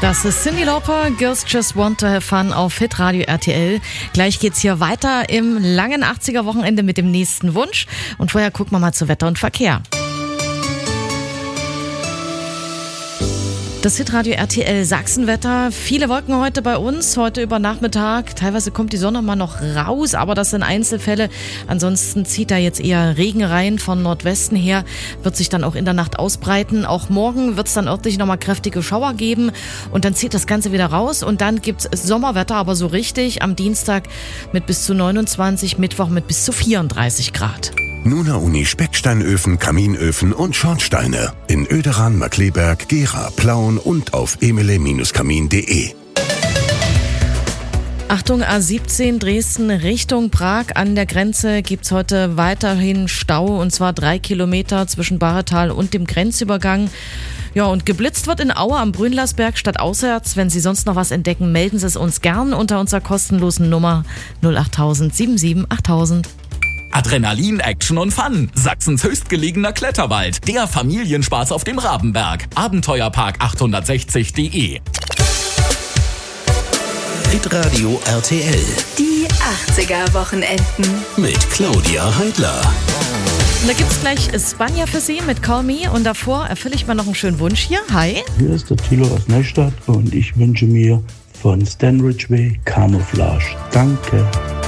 Das ist Cyndi Lauper, Girls Just Want to Have Fun auf Hitradio RTL. Gleich geht's hier weiter im langen 80er-Wochenende mit dem nächsten Wunsch. Und vorher gucken wir mal zu Wetter und Verkehr. Das Hitradio RTL Sachsenwetter. Viele Wolken heute bei uns, heute über Nachmittag. Teilweise kommt die Sonne mal noch raus, aber das sind Einzelfälle. Ansonsten zieht da jetzt eher Regen rein von Nordwesten her, wird sich dann auch in der Nacht ausbreiten. Auch morgen wird es dann örtlich nochmal kräftige Schauer geben und dann zieht das Ganze wieder raus und dann gibt's Sommerwetter, aber so richtig am Dienstag mit bis zu 29, Mittwoch mit bis zu 34 Grad. Nuna Uni Specksteinöfen, Kaminöfen und Schornsteine. In Oederan, Markleberg, Gera, Plauen und auf emele-kamin.de. Achtung, A17 Dresden Richtung Prag. An der Grenze gibt's heute weiterhin Stau und zwar 3 Kilometer zwischen Bahretal und dem Grenzübergang. Ja, und geblitzt wird in Aue am Brünlersberg stadtauswärts. Wenn Sie sonst noch was entdecken, melden Sie es uns gern unter unserer kostenlosen Nummer 08000 77 8000. Adrenalin, Action und Fun. Sachsens höchstgelegener Kletterwald. Der Familienspaß auf dem Rabenberg. Abenteuerpark860.de. Hitradio RTL. Die 80er-Wochenenden. Mit Claudia Heidler. Und da gibt's gleich Spanja für Sie mit Call Me. Und davor erfülle ich mal noch einen schönen Wunsch hier. Hi. Hier ist der Thilo aus Neustadt und ich wünsche mir von Stan Ridgway Camouflage. Danke.